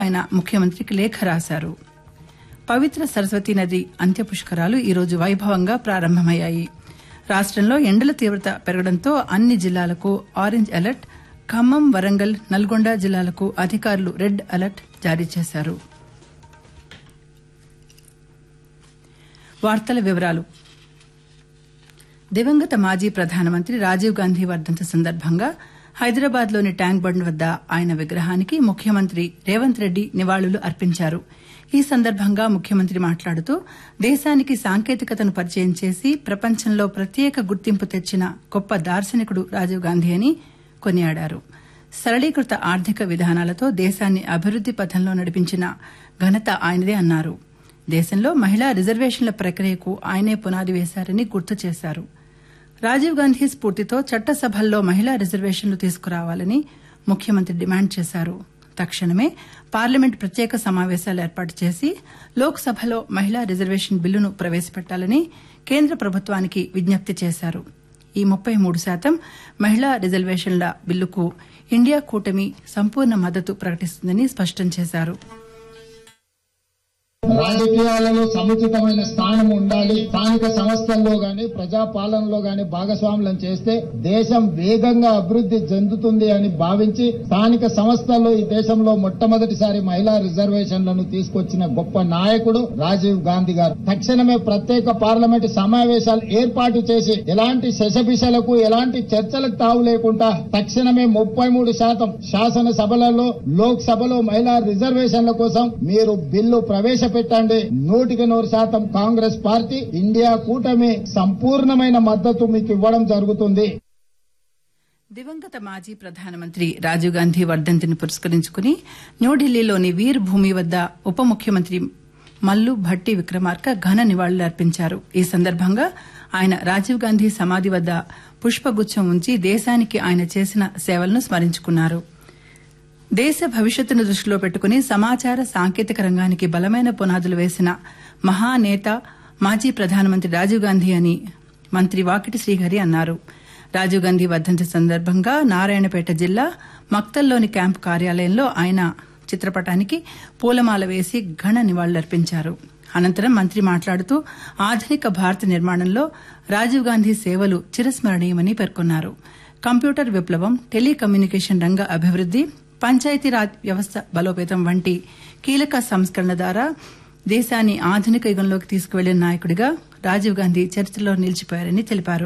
ఆయన ముఖ్యమంత్రికి లేఖ రాశారు. పవిత్ర సరస్వతీ నది అంత్య పుష్కరాలు ఈరోజు వైభవంగా ప్రారంభమయ్యాయి. రాష్టంలో ఎండల తీవ్రత పెరగడంతో అన్ని జిల్లాలకు ఆరెంజ్ అలర్ట్, ఖమ్మం, వరంగల్, నల్గొండ జిల్లాలకు అధికారులు రెడ్ అలర్ట్ జారీ చేశారు. వార్తల వివరాలు. దివంగత మాజీ ప్రధానమంత్రి రాజీవ్ గాంధీ వర్ధంతి సందర్భంగా హైదరాబాద్లోని ట్యాంక్ బండ్ వద్ద ఆయన విగ్రహానికి ముఖ్యమంత్రి రేవంత్ రెడ్డి నివాళులు అర్పించారు. ఈ సందర్భంగా ముఖ్యమంత్రి మాట్లాడుతూ దేశానికి సాంకేతికతను పరిచయం చేసి ప్రపంచంలో ప్రత్యేక గుర్తింపు తెచ్చిన గొప్ప దార్శనికుడు రాజీవ్ గాంధీ అని కొనియాడారు. సరళీకృత ఆర్థిక విధానాలతో దేశాన్ని అభివృద్ది పథంలో నడిపించిన ఘనత ఆయనదే అన్నారు. దేశంలో మహిళా రిజర్వేషన్ల ప్రక్రియకు ఆయనే పునాది వేశారని గుర్తు చేశారు. రాజీవ్ గాంధీ స్ఫూర్తితో చట్టసభల్లో మహిళా రిజర్వేషన్లు తీసుకురావాలని ముఖ్యమంత్రి డిమాండ్ చేశారు. తక్షణమే పార్లమెంట్ ప్రత్యేక సమావేశాలు ఏర్పాటు చేసి లోక్సభలో మహిళా రిజర్వేషన్ బిల్లును ప్రవేశపెట్టాలని కేంద్ర ప్రభుత్వానికి విజ్ఞప్తి చేశారు. ఈ 33% మహిళా రిజర్వేషన్ల బిల్లుకు ఇండియా కూటమి సంపూర్ణ మద్దతు ప్రకటిస్తుందని స్పష్టం చేశారు. రాజకీయాలలో సముచితమైన స్థానం ఉండాలి. స్థానిక సంస్థల్లో గాని ప్రజాపాలనలో గాని భాగస్వాములను చేస్తే దేశం వేగంగా అభివృద్ది చెందుతుంది అని భావించి స్థానిక సంస్థల్లో ఈ దేశంలో మొట్టమొదటిసారి మహిళా రిజర్వేషన్లను తీసుకొచ్చిన గొప్ప నాయకుడు రాజీవ్ గాంధీ గారు. తక్షణమే ప్రత్యేక పార్లమెంటు సమావేశాలు ఏర్పాటు చేసి ఎలాంటి శశబిషలకు ఎలాంటి చర్చలకు తావు లేకుండా తక్షణమే 33% శాసనసభలలో లోక్సభలో మహిళా రిజర్వేషన్ల కోసం మీరు బిల్లు ప్రవేశపెట్టండి. 100% కాంగ్రెస్ పార్టీ ఇండియా కూటమి సంపూర్ణమైన మద్దతు మీకు ఇవ్వడం జరుగుతుంది. దివంగత మాజీ ప్రధానమంత్రి రాజీవ్ గాంధీ వర్ధంతిని పురస్కరించుకుని న్యూఢిల్లీలోని వీర్ భూమి వద్ద ఉప ముఖ్యమంత్రి మల్లు భట్టి విక్రమార్క ఘన నివాళులు అర్పించారు. ఈ సందర్భంగా ఆయన రాజీవ్ గాంధీ సమాధి వద్ద పుష్పగుచ్చం ఉంచి దేశానికి ఆయన చేసిన సేవలను స్మరించుకున్నారు. దేశ భవిష్యత్తును దృష్టిలో పెట్టుకుని సమాచార సాంకేతిక రంగానికి బలమైన పునాదులు వేసిన మహానేత మాజీ ప్రధానమంత్రి రాజీవ్ గాంధీ అని మంత్రి వాకిటి శ్రీహరి అన్నారు. రాజీవ్ గాంధీ వర్ధంతి సందర్భంగా నారాయణపేట జిల్లా మక్తల్లోని క్యాంపు కార్యాలయంలో ఆయన చిత్రపటానికి పూలమాల వేసి ఘన నివాళులర్పించారు. అనంతరం మంత్రి మాట్లాడుతూ ఆధునిక భారత నిర్మాణంలో రాజీవ్ గాంధీ సేవలు చిరస్మరణీయమని పేర్కొన్నారు. కంప్యూటర్ విప్లవం, టెలికమ్యూనికేషన్ రంగ అభివృద్ది, పంచాయతీరాజ్ వ్యవస్థ బలోపేతం వంటి కీలక సంస్కరణ ద్వారా దేశాన్ని ఆధునిక యుగంలోకి తీసుకువెళ్లిన నాయకుడిగా రాజీవ్ గాంధీ చరిత్రలో నిలిచిపోయారని తెలిపారు.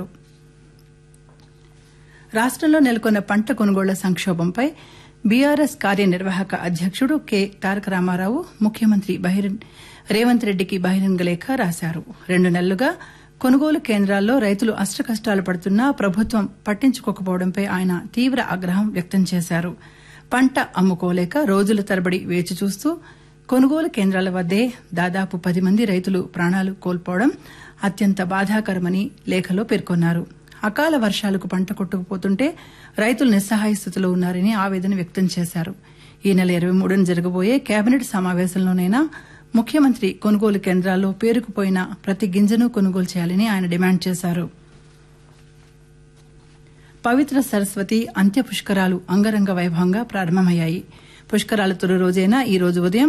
రాష్టంలో నెలకొన్న పంట కొనుగోళ్ల సంక్షోభంపై బీఆర్ఎస్ కార్యనిర్వాహక అధ్యకుడు కె తారక రామారావు ముఖ్యమంత్రి రేవంత్ రెడ్డికి బహిరంగ లేఖ రాశారు. 2 నెలలుగా కొనుగోలు కేంద్రాల్లో రైతులు అష్టకష్టాలు పడుతున్నా ప్రభుత్వం పట్టించుకోకపోవడంపై ఆయన తీవ్ర ఆగ్రహం వ్యక్తం చేశారు. పంట అమ్ముకోలేక రోజుల తరబడి వేచి చూస్తూ కొనుగోలు కేంద్రాల వద్దే దాదాపు 10 మంది రైతులు ప్రాణాలు కోల్పోవడం అత్యంత బాధాకరమని లేఖలో పేర్కొన్నారు. అకాల వర్షాలకు పంట కొట్టుకుపోతుంటే రైతులు నిస్సహాయ స్థితిలో ఉన్నారని ఆవేదన వ్యక్తం చేశారు. ఈ నెల 23న జరగబోయే కేబినెట్ సమావేశంలోనైనా ముఖ్యమంత్రి కొనుగోలు కేంద్రాల్లో పేరుకుపోయిన ప్రతి గింజను కొనుగోలు చేయాలని ఆయన డిమాండ్ చేశారు. పవిత్ర సరస్వతి అంత్య పుష్కరాలు అంగరంగ వైభవంగా ప్రారంభమయ్యాయి. పుష్కరాల తొలి రోజైన ఈ రోజు ఉదయం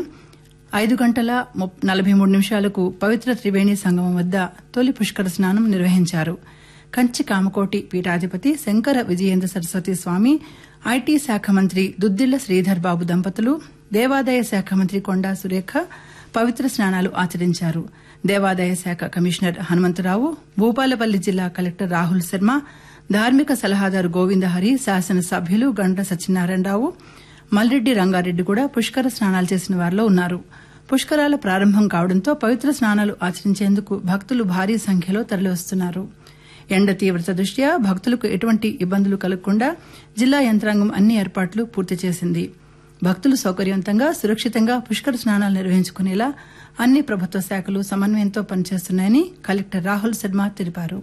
5:43 పవిత్ర త్రివేణి సంగమం వద్ద తొలి పుష్కర స్నానం నిర్వహించారు. కంచి కామకోటి పీఠాధిపతి శంకర విజయేంద్ర సరస్వతి స్వామి, ఐటీ శాఖ మంత్రి దుద్దిళ్ల శ్రీధర్ బాబు దంపతులు, దేవాదాయ శాఖ మంత్రి కొండా సురేఖ పవిత్ర స్నానాలు ఆచరించారు. దేవాదాయ శాఖ కమిషనర్ హనుమంతరావు, భూపాలపల్లి జిల్లా కలెక్టర్ రాహుల్ శర్మ, ధార్మిక సలహాదారు గోవిందహరి, శాసనసభ్యులు గండ్ర సత్యనారాయణరావు, మల్రెడ్డి రంగారెడ్డి కూడా పుష్కర స్నానాలు చేసిన వారిలో ఉన్నారు. పుష్కరాల ప్రారంభం కావడంతో పవిత్ర స్నానాలు ఆచరించేందుకు భక్తులు భారీ సంఖ్యలో తరలివస్తున్నారు. ఎండ తీవ్రత దృష్ట్యా భక్తులకు ఎటువంటి ఇబ్బందులు కలగకుండా జిల్లా యంత్రాంగం అన్ని ఏర్పాట్లు పూర్తి చేసింది. భక్తులు సౌకర్యవంతంగా, సురక్షితంగా పుష్కర స్నానాలు నిర్వహించుకునేలా అన్ని ప్రభుత్వ శాఖలు సమన్వయంతో పనిచేస్తున్నాయని కలెక్టర్ రాహుల్ శర్మ తెలిపారు.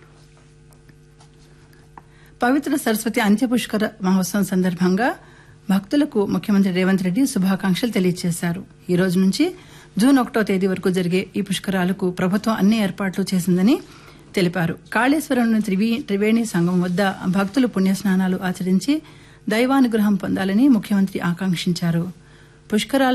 పవిత్ర సరస్వతి అంత్య పుష్కర మహోత్సవం సందర్భంగా భక్తులకు ముఖ్యమంత్రి రేవంత్ రెడ్డి శుభాకాంక్షలు తెలియజేశారు. ఈ రోజు నుంచి జూన్ 1వ తేదీ వరకు జరిగే ఈ పుష్కరాలకు ప్రభుత్వం అన్ని ఏర్పాట్లు చేసిందని తెలిపారు. కాళేశ్వరంలోని త్రివేణి సంగమం వద్ద భక్తులు పుణ్యస్నానాలు ఆచరించి దైవానుగ్రహం పొందాలని ముఖ్యమంత్రి ఆకాంక్షించారు. పుష్కరాల